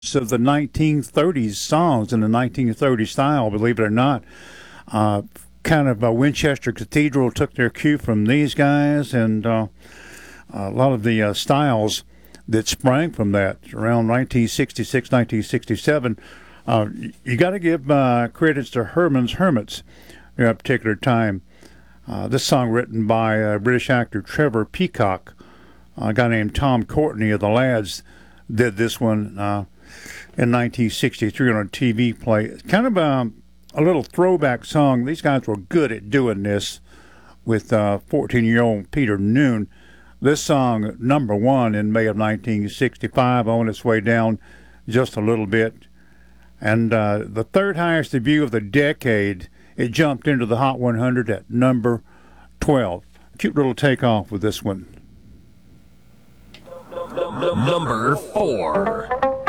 of the 1930s songs in the 1930s style, believe it or not. Kind of Winchester Cathedral took their cue from these guys, and a lot of the styles that sprang from that around 1966, 1967. You got to give credits to Herman's Hermits at a particular time. This song written by British actor Trevor Peacock. A guy named Tom Courtney of the Lads did this one in 1963 on a TV play. Kind of a little throwback song. These guys were good at doing this with 14-year-old Peter Noone. This song, number one in May of 1965, on its way down just a little bit. And the third highest debut of the decade, it jumped into the Hot 100 at number 12. Cute little takeoff with this one. Number 4.